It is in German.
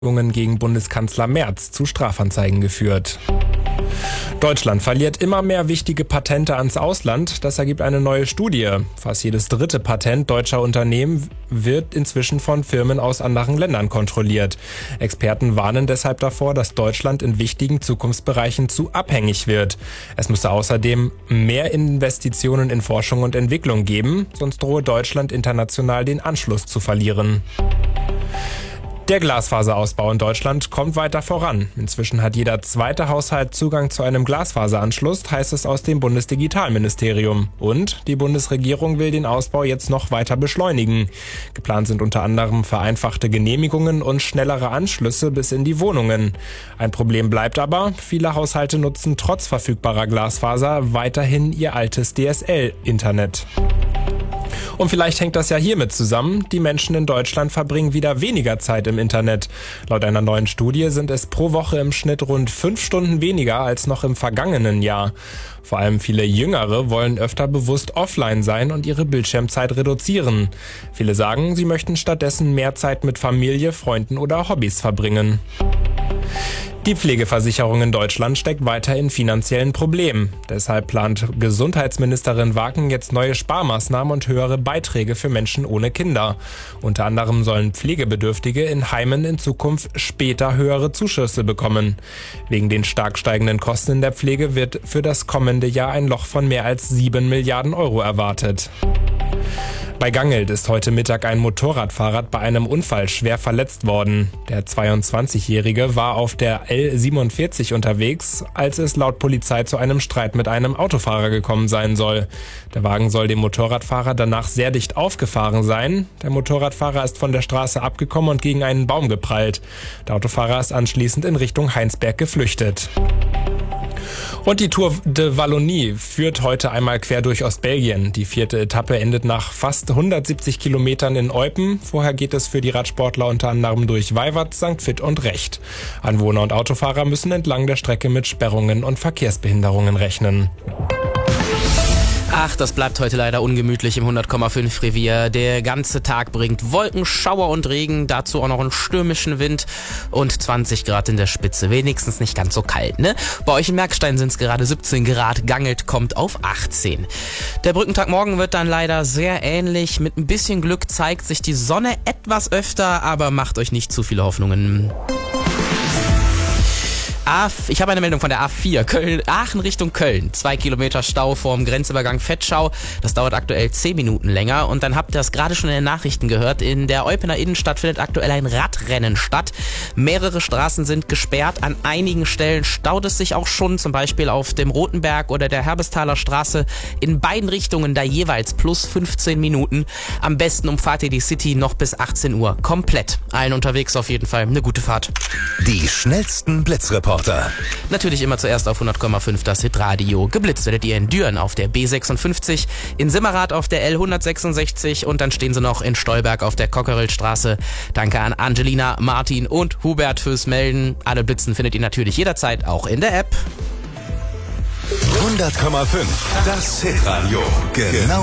Gegen Bundeskanzler Merz zu Strafanzeigen geführt. Deutschland verliert immer mehr wichtige Patente ans Ausland. Das ergibt eine neue Studie. Fast jedes dritte Patent deutscher Unternehmen wird inzwischen von Firmen aus anderen Ländern kontrolliert. Experten warnen deshalb davor, dass Deutschland in wichtigen Zukunftsbereichen zu abhängig wird. Es müsse außerdem mehr Investitionen in Forschung und Entwicklung geben, sonst drohe Deutschland international den Anschluss zu verlieren. Der Glasfaserausbau in Deutschland kommt weiter voran. Inzwischen hat jeder zweite Haushalt Zugang zu einem Glasfaseranschluss, heißt es aus dem Bundesdigitalministerium. Und die Bundesregierung will den Ausbau jetzt noch weiter beschleunigen. Geplant sind unter anderem vereinfachte Genehmigungen und schnellere Anschlüsse bis in die Wohnungen. Ein Problem bleibt aber, viele Haushalte nutzen trotz verfügbarer Glasfaser weiterhin ihr altes DSL-Internet. Und vielleicht hängt das ja hiermit zusammen. Die Menschen in Deutschland verbringen wieder weniger Zeit im Internet. Laut einer neuen Studie sind es pro Woche im Schnitt rund 5 Stunden weniger als noch im vergangenen Jahr. Vor allem viele Jüngere wollen öfter bewusst offline sein und ihre Bildschirmzeit reduzieren. Viele sagen, sie möchten stattdessen mehr Zeit mit Familie, Freunden oder Hobbys verbringen. Die Pflegeversicherung in Deutschland steckt weiter in finanziellen Problemen. Deshalb plant Gesundheitsministerin Waken jetzt neue Sparmaßnahmen und höhere Beiträge für Menschen ohne Kinder. Unter anderem sollen Pflegebedürftige in Heimen in Zukunft später höhere Zuschüsse bekommen. Wegen den stark steigenden Kosten in der Pflege wird für das kommende Jahr ein Loch von mehr als 7 Milliarden Euro erwartet. Bei Gangelt ist heute Mittag ein Motorradfahrer bei einem Unfall schwer verletzt worden. Der 22-Jährige war auf der L47 unterwegs, als es laut Polizei zu einem Streit mit einem Autofahrer gekommen sein soll. Der Wagen soll dem Motorradfahrer danach sehr dicht aufgefahren sein. Der Motorradfahrer ist von der Straße abgekommen und gegen einen Baum geprallt. Der Autofahrer ist anschließend in Richtung Heinsberg geflüchtet. Und die Tour de Wallonie führt heute einmal quer durch Ostbelgien. Die 4. Etappe endet nach fast 170 Kilometern in Eupen. Vorher geht es für die Radsportler unter anderem durch Weiwart, St. Vith und Recht. Anwohner und Autofahrer müssen entlang der Strecke mit Sperrungen und Verkehrsbehinderungen rechnen. Ach, das bleibt heute leider ungemütlich im 100,5 Revier. Der ganze Tag bringt Wolken, Schauer und Regen, dazu auch noch einen stürmischen Wind und 20 Grad in der Spitze. Wenigstens nicht ganz so kalt, ne? Bei euch in Merkstein sind es gerade 17 Grad, Gangelt kommt auf 18. Der Brückentag morgen wird dann leider sehr ähnlich. Mit ein bisschen Glück zeigt sich die Sonne etwas öfter, aber macht euch nicht zu viele Hoffnungen. Ich habe eine Meldung von der A4, Aachen Richtung Köln. 2 Kilometer Stau vorm Grenzübergang Vetschau. Das dauert aktuell 10 Minuten länger. Und dann habt ihr das gerade schon in den Nachrichten gehört. In der Eupener Innenstadt findet aktuell ein Radrennen statt. Mehrere Straßen sind gesperrt. An einigen Stellen staut es sich auch schon. Zum Beispiel auf dem Rotenberg oder der Herbestaler Straße. In beiden Richtungen da jeweils plus 15 Minuten. Am besten umfahrt ihr die City noch bis 18 Uhr. Komplett. Allen unterwegs auf jeden Fall eine gute Fahrt. Die schnellsten Blitzreporter. Natürlich immer zuerst auf 100,5 das Hitradio. Geblitzt werdet ihr in Düren auf der B56, in Simmerath auf der L166 und dann stehen sie noch in Stolberg auf der Cockerillstraße. Danke an Angelina, Martin und Hubert fürs Melden. Alle Blitzen findet ihr natürlich jederzeit auch in der App. 100,5 das Hitradio. Genau